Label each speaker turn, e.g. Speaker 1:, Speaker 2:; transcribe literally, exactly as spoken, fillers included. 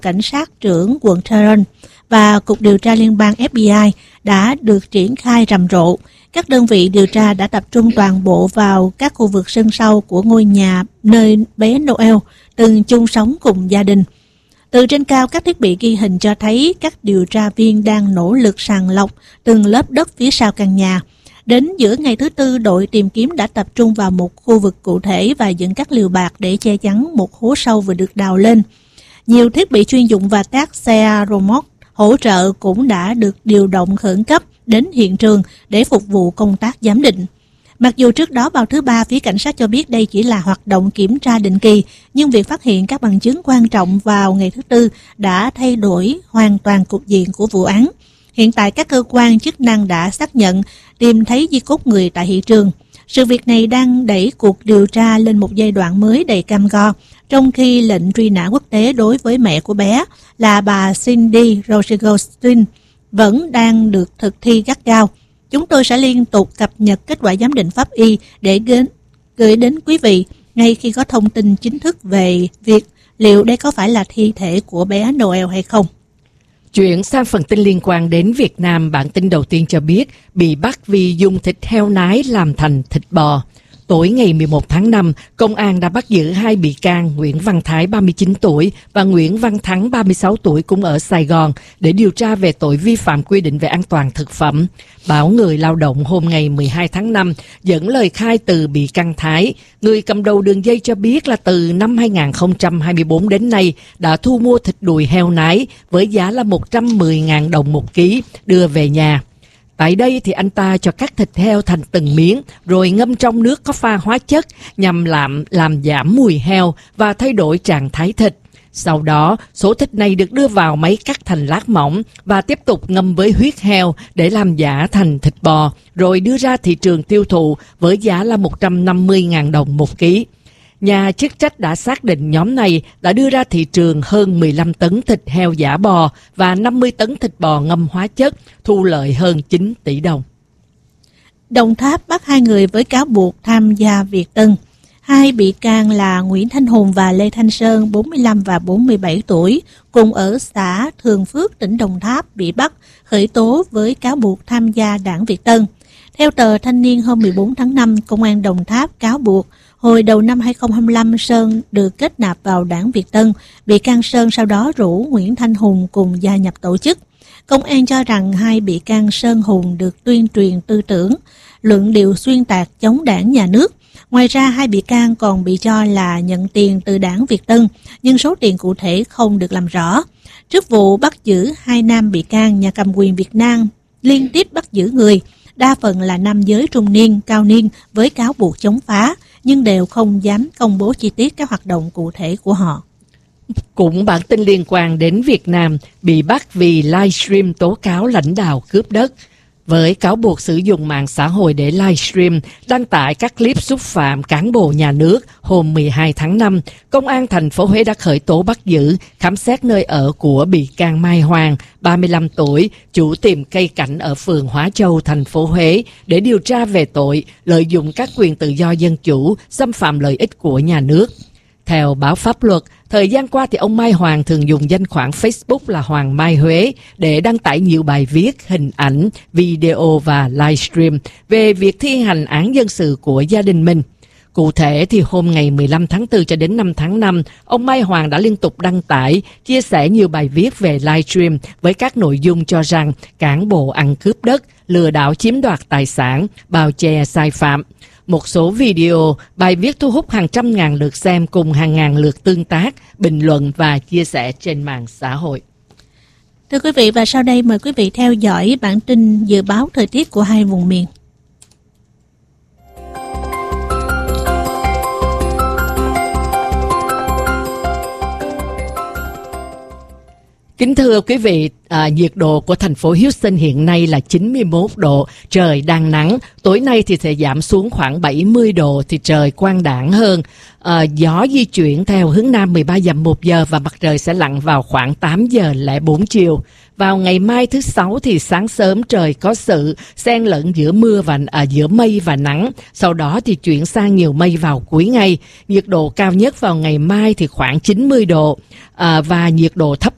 Speaker 1: Cảnh sát trưởng quận Tehran và Cục Điều tra Liên bang F B I đã được triển khai rầm rộ. Các đơn vị điều tra đã tập trung toàn bộ vào các khu vực sân sau của ngôi nhà nơi bé Noel từng chung sống cùng gia đình. Từ trên cao, các thiết bị ghi hình cho thấy các điều tra viên đang nỗ lực sàng lọc từng lớp đất phía sau căn nhà. Đến giữa ngày thứ Tư, đội tìm kiếm đã tập trung vào một khu vực cụ thể và dựng các lều bạt để che chắn một hố sâu vừa được đào lên. Nhiều thiết bị chuyên dụng và các xe remote hỗ trợ cũng đã được điều động khẩn cấp đến hiện trường để phục vụ công tác giám định. Mặc dù trước đó vào thứ Ba, phía cảnh sát cho biết đây chỉ là hoạt động kiểm tra định kỳ, nhưng việc phát hiện các bằng chứng quan trọng vào ngày thứ Tư đã thay đổi hoàn toàn cục diện của vụ án. Hiện tại, các cơ quan chức năng đã xác nhận tìm thấy di cốt người tại hiện trường. Sự việc này đang đẩy cuộc điều tra lên một giai đoạn mới đầy cam go, trong khi lệnh truy nã quốc tế đối với mẹ của bé là bà Cindy Rosenstein vẫn đang được thực thi gắt gao. Chúng tôi sẽ liên tục cập nhật kết quả giám định pháp y để gửi đến quý vị ngay khi có thông tin chính thức về việc liệu đây có phải là thi thể của bé Noel hay không.
Speaker 2: Chuyển sang phần tin liên quan đến Việt Nam, bản tin đầu tiên cho biết bị bắt vì dùng thịt heo nái làm thành thịt bò. Tối ngày mười một tháng năm, công an đã bắt giữ hai bị can Nguyễn Văn Thái ba mươi chín tuổi và Nguyễn Văn Thắng ba mươi sáu tuổi cũng ở Sài Gòn để điều tra về tội vi phạm quy định về an toàn thực phẩm. Báo Người Lao động hôm ngày mười hai tháng năm dẫn lời khai từ bị can Thái, người cầm đầu đường dây cho biết là từ năm hai không hai tư đến nay đã thu mua thịt đùi heo nái với giá là một trăm mười nghìn đồng một ký đưa về nhà. Tại đây thì anh ta cho cắt thịt heo thành từng miếng rồi ngâm trong nước có pha hóa chất nhằm làm, làm giảm mùi heo và thay đổi trạng thái thịt. Sau đó, số thịt này được đưa vào máy cắt thành lát mỏng và tiếp tục ngâm với huyết heo để làm giả thành thịt bò, rồi đưa ra thị trường tiêu thụ với giá là một trăm năm mươi nghìn đồng một ký. Nhà chức trách đã xác định nhóm này đã đưa ra thị trường hơn mười lăm tấn thịt heo giả bò và năm mươi tấn thịt bò ngâm hóa chất, thu lợi hơn chín tỷ đồng.
Speaker 1: Đồng Tháp bắt hai người với cáo buộc tham gia Việt Tân. Hai bị can là Nguyễn Thanh Hùng và Lê Thanh Sơn, bốn mươi lăm và bốn mươi bảy tuổi, cùng ở xã Thường Phước, tỉnh Đồng Tháp, bị bắt, khởi tố với cáo buộc tham gia đảng Việt Tân. Theo tờ Thanh niên hôm mười bốn tháng năm, Công an Đồng Tháp cáo buộc hồi đầu năm hai không hai lăm Sơn được kết nạp vào đảng Việt Tân. Bị can Sơn sau đó rủ Nguyễn Thanh Hùng cùng gia nhập tổ chức. Công an cho rằng hai bị can Sơn Hùng được tuyên truyền tư tưởng, luận điệu xuyên tạc chống đảng nhà nước. Ngoài ra, hai bị can còn bị cho là nhận tiền từ đảng Việt Tân, nhưng số tiền cụ thể không được làm rõ. Trước vụ bắt giữ hai nam bị can, nhà cầm quyền Việt Nam liên tiếp bắt giữ người, đa phần là nam giới trung niên, cao niên với cáo buộc chống phá, nhưng đều không dám công bố chi tiết các hoạt động cụ thể của họ.
Speaker 2: Cũng bản tin liên quan đến Việt Nam, bị bắt vì livestream tố cáo lãnh đạo cướp đất. Với cáo buộc sử dụng mạng xã hội để livestream, đăng tải các clip xúc phạm cán bộ nhà nước, hôm mười hai tháng năm, Công an thành phố Huế đã khởi tố bắt giữ, khám xét nơi ở của bị can Mai Hoàng, ba mươi lăm tuổi, chủ tiệm cây cảnh ở phường Hóa Châu, thành phố Huế, để điều tra về tội lợi dụng các quyền tự do dân chủ, xâm phạm lợi ích của nhà nước. Theo báo pháp luật, thời gian qua thì ông Mai Hoàng thường dùng danh khoản Facebook là Hoàng Mai Huế để đăng tải nhiều bài viết, hình ảnh, video và livestream về việc thi hành án dân sự của gia đình mình. Cụ thể thì hôm ngày mười lăm tháng tư cho đến năm tháng năm, ông Mai Hoàng đã liên tục đăng tải, chia sẻ nhiều bài viết về livestream với các nội dung cho rằng cán bộ ăn cướp đất, lừa đảo chiếm đoạt tài sản, bao che sai phạm. Một số video, bài viết thu hút hàng trăm ngàn lượt xem cùng hàng ngàn lượt tương tác, bình luận và chia sẻ trên mạng xã hội.
Speaker 1: Thưa quý vị, và sau đây mời quý vị theo dõi bản tin dự báo thời tiết của hai vùng miền.
Speaker 2: Kính thưa quý vị, à, nhiệt độ của thành phố Houston hiện nay là chín mươi mốt độ, trời đang nắng. Tối nay thì sẽ giảm xuống khoảng bảy mươi độ thì trời quang đãng hơn. À, gió di chuyển theo hướng Nam mười ba dặm một giờ và mặt trời sẽ lặn vào khoảng tám giờ lẻ bốn chiều. Vào ngày mai thứ Sáu thì sáng sớm trời có sự xen lẫn giữa mưa và à, giữa mây và nắng. Sau đó thì chuyển sang nhiều mây vào cuối ngày. Nhiệt độ cao nhất vào ngày mai thì khoảng chín mươi độ à, và nhiệt độ thấp